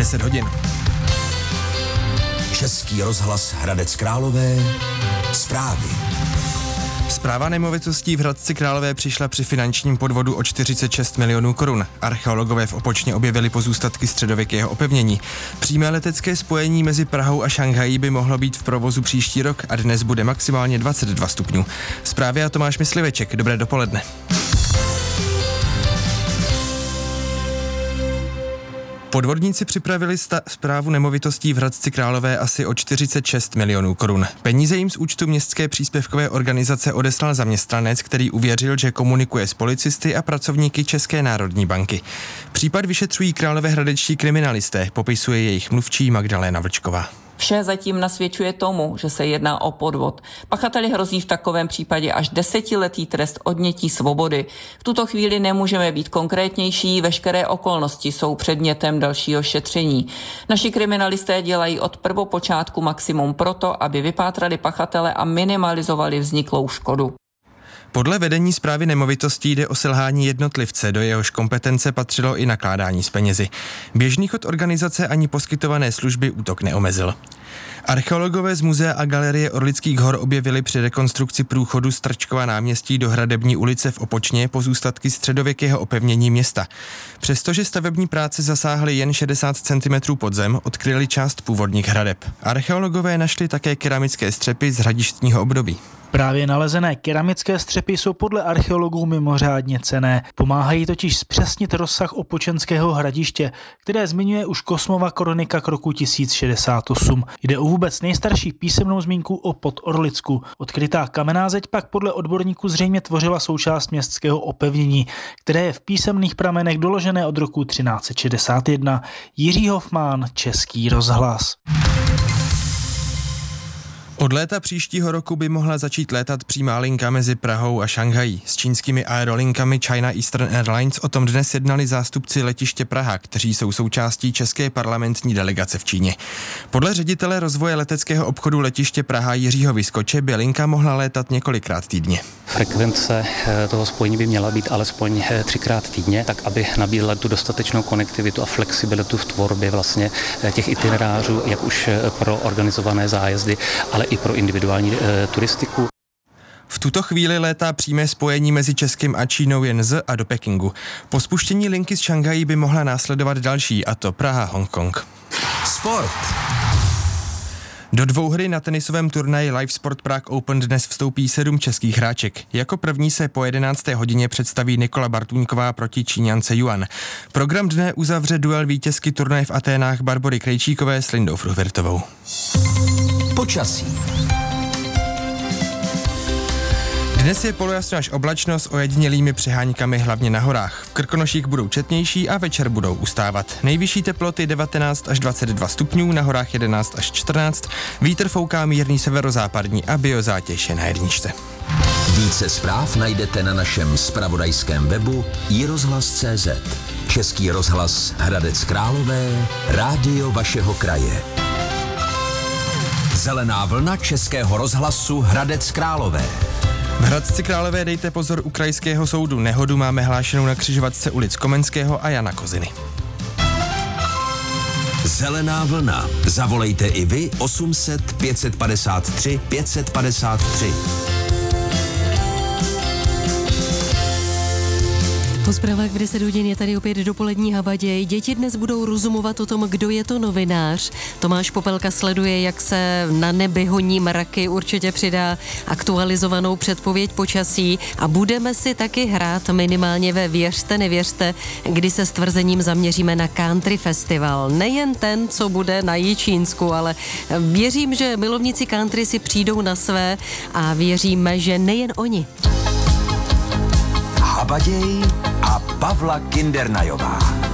10 hodin. Český rozhlas Hradec Králové. Zprávy. Správa nemovitostí v Hradci Králové přišla při finančním podvodu o 46 milionů korun. Archeologové v Opočně objevili pozůstatky středověkého opevnění. Přímé letecké spojení mezi Prahou a Šanghají by mohlo být v provozu příští rok a dnes bude maximálně 22 stupňů. Zprávy a Tomáš Mysliveček. Dobré dopoledne. Podvodníci připravili správu nemovitostí v Hradci Králové asi o 46 milionů korun. Peníze jim z účtu městské příspěvkové organizace odeslal zaměstnanec, který uvěřil, že komunikuje s policisty a pracovníky České národní banky. Případ vyšetřují královéhradečtí kriminalisté, popisuje jejich mluvčí Magdalena Vlčková. Vše zatím nasvědčuje tomu, že se jedná o podvod. Pachateli hrozí v takovém případě až 10letý trest odnětí svobody. V tuto chvíli nemůžeme být konkrétnější, veškeré okolnosti jsou předmětem dalšího šetření. Naši kriminalisté dělají od prvopočátku maximum proto, aby vypátrali pachatele a minimalizovali vzniklou škodu. Podle vedení správy nemovitostí jde o selhání jednotlivce, do jehož kompetence patřilo i nakládání s penězi. Běžný chod organizace ani poskytované služby útok neomezil. Archeologové z Muzea a galerie Orlických hor objevili při rekonstrukci průchodu z Trčkova náměstí do Hradební ulice v Opočně pozůstatky středověkého opevnění města. Přestože stavební práce zasáhly jen 60 cm pod zem, odkryli část původních hradeb. Archeologové našli také keramické střepy z hradištního období. Právě nalezené keramické střepy jsou podle archeologů mimořádně cenné. Pomáhají totiž zpřesnit rozsah opočenského hradiště, které zmiňuje už Kosmova kronika k roku 1068. Jde o vůbec nejstarší písemnou zmínku o Podorlicku. Odkrytá kamenná zeď pak podle odborníků zřejmě tvořila součást městského opevnění, které je v písemných pramenech doložené od roku 1361. Jiří Hofmann, Český rozhlas. Od léta příštího roku by mohla začít létat přímá linka mezi Prahou a Šanghají. S čínskými aerolinkami China Eastern Airlines o tom dnes jednali zástupci letiště Praha, kteří jsou součástí české parlamentní delegace v Číně. Podle ředitele rozvoje leteckého obchodu letiště Praha Jiřího Vyskoče by linka mohla létat několikrát týdně. Frekvence toho spojení by měla být alespoň 3krát týdně, tak aby nabídla tu dostatečnou konektivitu a flexibilitu v tvorbě vlastně těch itinerářů, jak už pro organizované zájezdy, ale i pro individuální turistiku. V tuto chvíli létá přímé spojení mezi Českem a Čínou jen a do Pekingu. Po spuštění linky z Šanghají by mohla následovat další, a to Praha, Hongkong. Sport. Do dvouhry na tenisovém turnaji Live Sport Prague Open dnes vstoupí 7 českých hráček. Jako první se po 11. hodině představí Nikola Bartůňková proti Číňance Yuan. Program dne uzavře duel vítězky turnaje v Aténách Barbory Krejčíkové s Lindou Fruhvirtovou. Počasí. Dnes je polojasno až oblačno s ojedinělými přeháňkami hlavně na horách. V Krkonoších budou četnější a večer budou ustávat. Nejvyšší teploty 19 až 22 stupňů, na horách 11 až 14. Vítr fouká mírný severozápadní a biozátěž je na jedničce. Více zpráv najdete na našem zpravodajském webu iRozhlas.cz. Český rozhlas Hradec Králové, rádio vašeho kraje. Zelená vlna Českého rozhlasu Hradec Králové. V Hradci Králové dejte pozor u krajského soudu. Nehodu máme hlášenou na křižovatce ulic Komenského a Jana Koziny. Zelená vlna. Zavolejte i vy 800 553 553. Po zprávách v 10 hodin je tady opět dopolední Habaděj. Děti dnes budou rozumovat o tom, kdo je to novinář. Tomáš Popelka sleduje, jak se na nebi honí mraky, určitě přidá aktualizovanou předpověď počasí a budeme si taky hrát minimálně ve Věřte, nevěřte, kdy se s tvrzením zaměříme na country festival. Nejen ten, co bude na Jičínsku, ale věřím, že milovníci country si přijdou na své a věříme, že nejen oni. Habaděj a Pavla Kindernajová.